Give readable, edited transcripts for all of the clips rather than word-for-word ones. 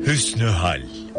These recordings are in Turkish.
Hüsnü hal.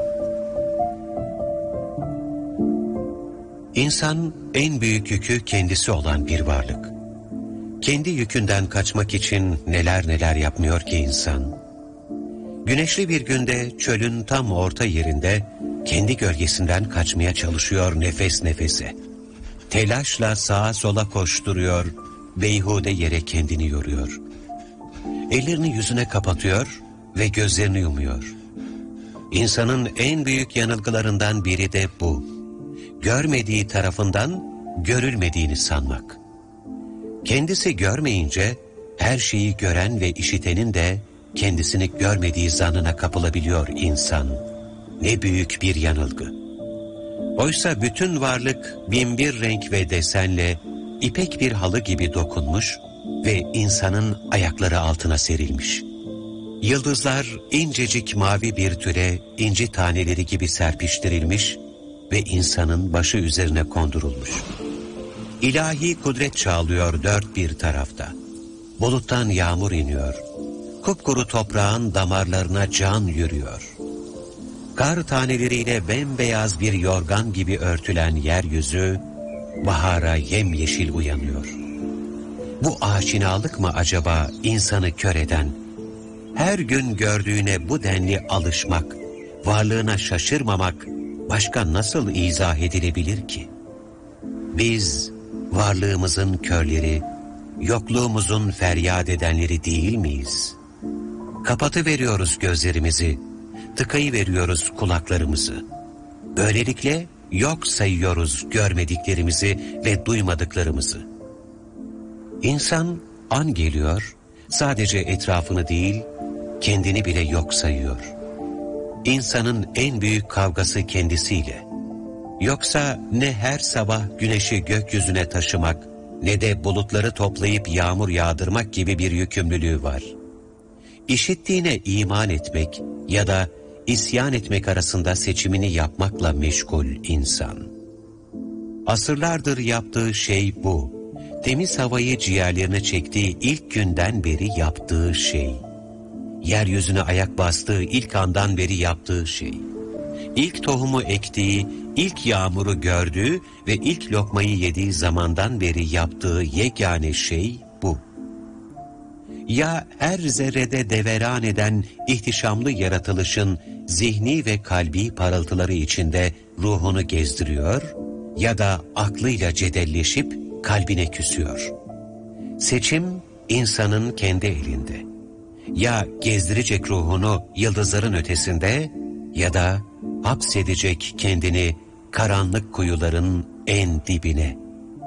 İnsan en büyük yükü kendisi olan bir varlık. Kendi yükünden kaçmak için neler neler yapmıyor ki insan. Güneşli bir günde çölün tam orta yerinde kendi gölgesinden kaçmaya çalışıyor nefes nefese. Telaşla sağa sola koşturuyor, beyhude yere kendini yoruyor. Ellerini yüzüne kapatıyor ve gözlerini yumuyor. İnsanın en büyük yanılgılarından biri de bu. Görmediği tarafından görülmediğini sanmak. Kendisi görmeyince her şeyi gören ve işitenin de kendisini görmediği zannına kapılabiliyor insan. Ne büyük bir yanılgı. Oysa bütün varlık binbir renk ve desenle ipek bir halı gibi dokunmuş ve insanın ayakları altına serilmiş. Yıldızlar incecik mavi bir tüle inci taneleri gibi serpiştirilmiş ve insanın başı üzerine kondurulmuş. İlahi kudret çağlıyor dört bir tarafta. Buluttan yağmur iniyor. Kupkuru toprağın damarlarına can yürüyor. Kar taneleriyle bembeyaz bir yorgan gibi örtülen yeryüzü bahara yemyeşil uyanıyor. Bu aşinalık mı acaba insanı kör eden? Her gün gördüğüne bu denli alışmak, varlığına şaşırmamak başka nasıl izah edilebilir ki? Biz varlığımızın körleri, yokluğumuzun feryat edenleri değil miyiz? Kapatıveriyoruz gözlerimizi, tıkayıveriyoruz kulaklarımızı. Böylelikle yok sayıyoruz görmediklerimizi ve duymadıklarımızı. İnsan an geliyor, sadece etrafını değil, kendini bile yok sayıyor. İnsanın en büyük kavgası kendisiyle. Yoksa ne her sabah güneşi gökyüzüne taşımak, ne de bulutları toplayıp yağmur yağdırmak gibi bir yükümlülüğü var. İşittiğine iman etmek ya da isyan etmek arasında seçimini yapmakla meşgul insan. Asırlardır yaptığı şey bu. Temiz havayı ciğerlerine çektiği ilk günden beri yaptığı şey. Yeryüzüne ayak bastığı ilk andan beri yaptığı şey. İlk tohumu ektiği, ilk yağmuru gördüğü ve ilk lokmayı yediği zamandan beri yaptığı yegane şey bu. Ya her zerrede deveran eden ihtişamlı yaratılışın zihni ve kalbi parıltıları içinde ruhunu gezdiriyor ya da aklıyla cedelleşip kalbine küsüyor. Seçim insanın kendi elinde. Ya gezdirecek ruhunu yıldızların ötesinde ya da hapsedecek kendini karanlık kuyuların en dibine.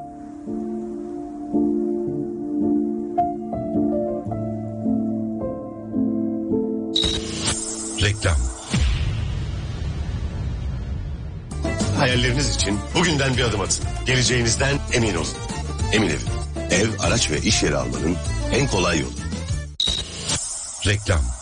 Reklam. Hayalleriniz için bugünden bir adım atın. Geleceğinizden emin olun. Emin Ev. Ev, araç ve iş yeri almanın en kolay yolu. Reklam.